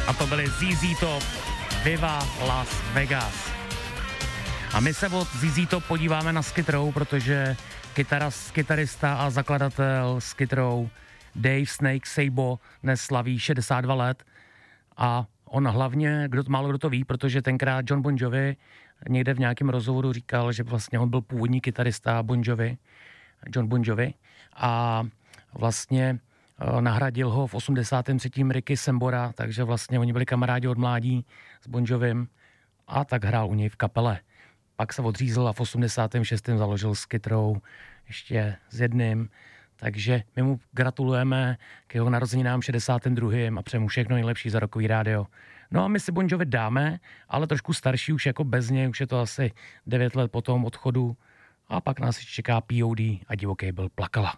A to byly ZZ Top, Viva Las Vegas. A my se od ZZ Top podíváme na Skid Row, protože kytarista a zakladatel Skid Row Dave Snake Sabo dnes slaví 62 let a on hlavně, málo kdo to ví, protože tenkrát John Bon Jovi někde v nějakém rozhovoru říkal, že vlastně on byl původní kytarista John Bon Jovi a vlastně nahradil ho v 83. Ricky Sambora, takže vlastně oni byli kamarádi od mládí s Bon Jovim a tak hrál u něj v kapele. Pak se odřízl a v 86. založil Skid Row ještě s jedným, takže my mu gratulujeme k jeho narozeninám 62. a přejeme mu všechno nejlepší za Rockový rádio. No a my si Bon Jovi dáme, ale trošku starší, už jako bez něj, už je to asi 9 let po tom odchodu a pak nás čeká POD a Divoký byl Plakala.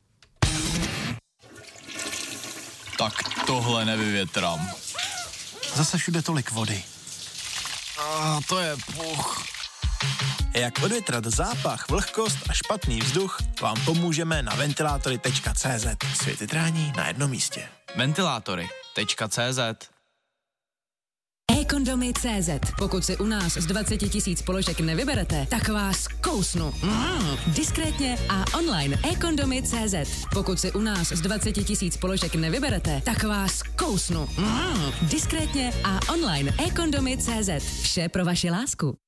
Tak tohle nevyvětrám. Zase všude tolik vody. To je puch. Jak odvětrat zápach, vlhkost a špatný vzduch, vám pomůžeme na ventilátory.cz. Světytrání na jednom místě. Ventilátory.cz. eKondomy.cz. Pokud si u nás z 20 000 položek nevyberete, tak vás kousnu. Diskrétně a online eKondomy.cz. Pokud si u nás z 20 000 položek nevyberete, tak vás kousnu. Diskrétně a online eKondomy.cz. Vše pro vaši lásku.